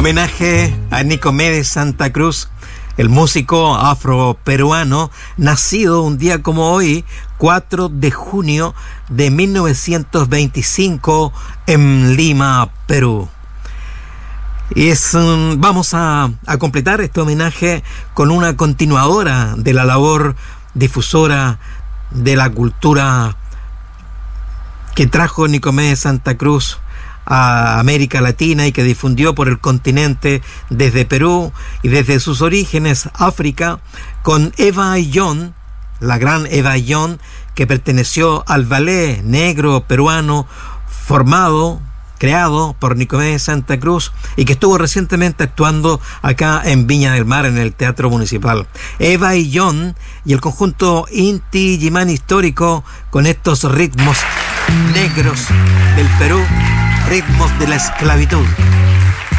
Homenaje a Nicomedes Santa Cruz, el músico afroperuano, nacido un día como hoy, 4 de junio de 1925, en Lima, Perú. Y vamos a completar este homenaje con una continuadora de la labor difusora de la cultura que trajo Nicomedes Santa Cruz a América Latina y que difundió por el continente desde Perú y desde sus orígenes África, con Eva Ayllón, la gran Eva Ayllón, que perteneció al ballet negro peruano creado por Nicomedes Santa Cruz y que estuvo recientemente actuando acá en Viña del Mar en el Teatro Municipal. Eva Ayllón y el conjunto Inti Illimani Histórico, con estos ritmos negros del Perú, ritmos de la esclavitud.